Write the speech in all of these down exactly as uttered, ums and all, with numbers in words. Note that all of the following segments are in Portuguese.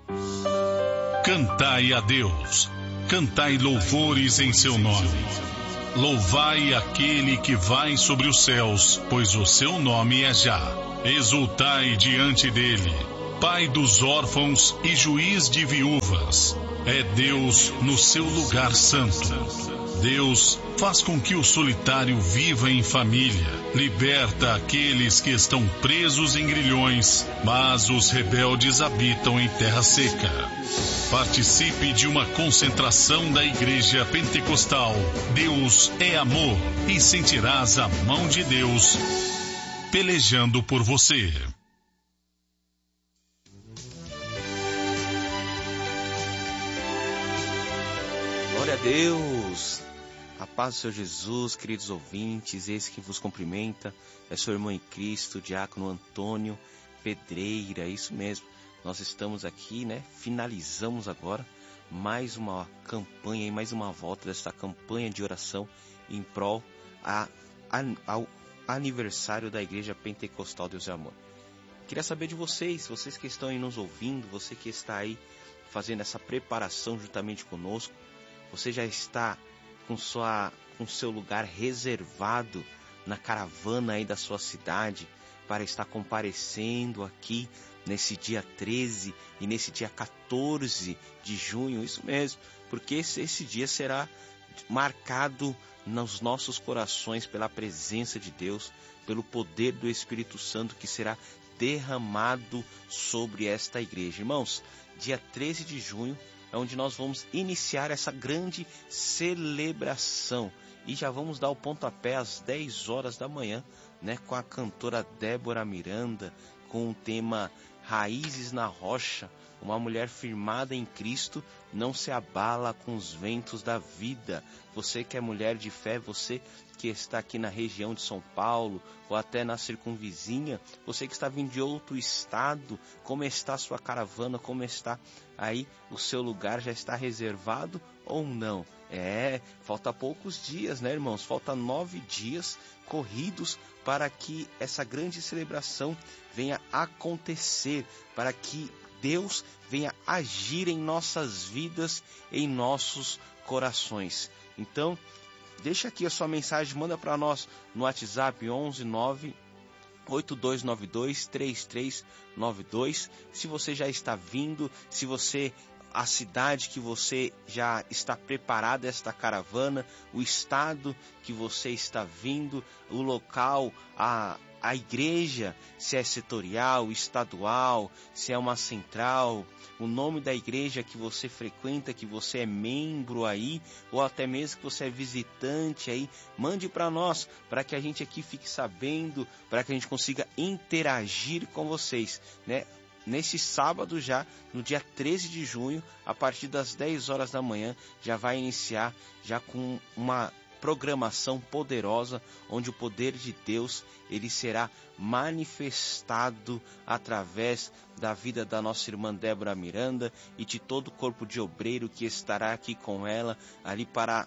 Cantai a Deus, cantai louvores em seu nome. Louvai aquele que vai sobre os céus, pois o seu nome é Já. Exultai diante dele, Pai dos órfãos e juiz de viúvas. É Deus no seu lugar santo. Deus faz com que o solitário viva em família, liberta aqueles que estão presos em grilhões, mas os rebeldes habitam em terra seca. Participe de uma concentração da Igreja Pentecostal Deus é Amor e sentirás a mão de Deus pelejando por você. Glória a Deus! A paz do Senhor Jesus, queridos ouvintes, esse que vos cumprimenta é seu irmão em Cristo, Diácono Antônio Pedreira, isso mesmo. Nós estamos aqui, né? Finalizamos agora mais uma campanha e mais uma volta desta campanha de oração em prol a, a, ao aniversário da Igreja Pentecostal Deus é Amor. Queria saber de vocês, vocês que estão aí nos ouvindo, você que está aí fazendo essa preparação juntamente conosco, você já está com sua, com seu lugar reservado na caravana aí da sua cidade para estar comparecendo aqui nesse dia treze e nesse dia quatorze de junho, isso mesmo, porque esse, esse dia será marcado nos nossos corações pela presença de Deus, pelo poder do Espírito Santo que será derramado sobre esta igreja. Irmãos, dia treze de junho é onde nós vamos iniciar essa grande celebração. E já vamos dar o pontapé às dez horas da manhã, né, com a cantora Débora Miranda, com o tema Raízes na Rocha. Uma mulher firmada em Cristo não se abala com os ventos da vida. Você que é mulher de fé, você que está aqui na região de São Paulo ou até na circunvizinha, você que está vindo de outro estado, como está a sua caravana, como está aí o seu lugar, já está reservado ou não? É, falta poucos dias, né, irmãos? Falta nove dias corridos para que essa grande celebração venha acontecer, para que Deus venha agir em nossas vidas, em nossos corações. Então, deixa aqui a sua mensagem, manda para nós no WhatsApp onze nove oito dois nove dois três três nove dois. Se você já está vindo, se você, a cidade que você já está preparada esta caravana, o estado que você está vindo, o local, a A igreja, se é setorial, estadual, se é uma central, o nome da igreja que você frequenta, que você é membro aí, ou até mesmo que você é visitante aí, mande para nós, para que a gente aqui fique sabendo, para que a gente consiga interagir com vocês, né? Nesse sábado já, no dia treze de junho, a partir das dez horas da manhã, já vai iniciar já com uma programação poderosa, onde o poder de Deus ele será manifestado através da vida da nossa irmã Débora Miranda e de todo o corpo de obreiro que estará aqui com ela, ali para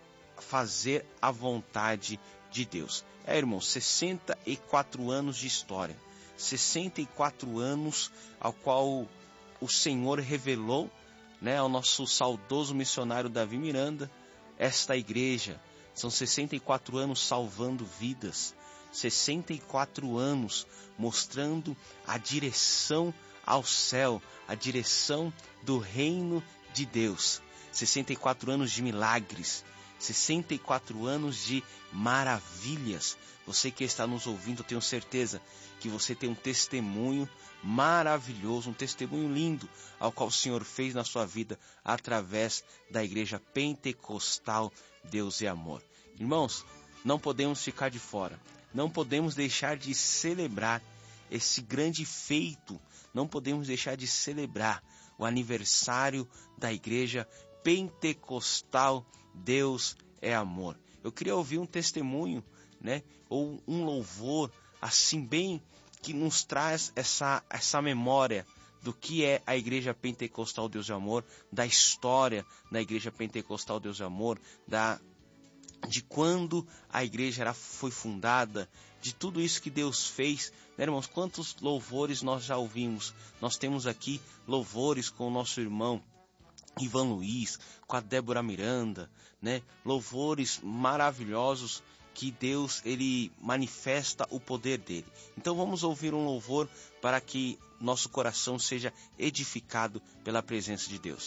fazer a vontade de Deus. É, irmão, sessenta e quatro anos de história, sessenta e quatro anos ao qual o Senhor revelou, né, ao nosso saudoso missionário Davi Miranda, esta igreja. São sessenta e quatro anos salvando vidas, sessenta e quatro anos mostrando a direção ao céu, a direção do reino de Deus, sessenta e quatro anos de milagres, sessenta e quatro anos de maravilhas. Você que está nos ouvindo, eu tenho certeza que você tem um testemunho maravilhoso, um testemunho lindo, ao qual o Senhor fez na sua vida através da Igreja Pentecostal Deus é Amor. Irmãos, não podemos ficar de fora, não podemos deixar de celebrar esse grande feito, não podemos deixar de celebrar o aniversário da Igreja Pentecostal Deus é Amor. Eu queria ouvir um testemunho, né, ou um louvor assim bem que nos traz essa, essa memória do que é a Igreja Pentecostal Deus é Amor, da história da Igreja Pentecostal Deus é Amor, da, de quando a igreja era, foi fundada, de tudo isso que Deus fez, né, irmãos? Quantos louvores nós já ouvimos? Nós temos aqui louvores com o nosso irmão Ivan Luiz, com a Débora Miranda, né? Louvores maravilhosos que Deus, ele manifesta o poder dele. Então vamos ouvir um louvor para que nosso coração seja edificado pela presença de Deus.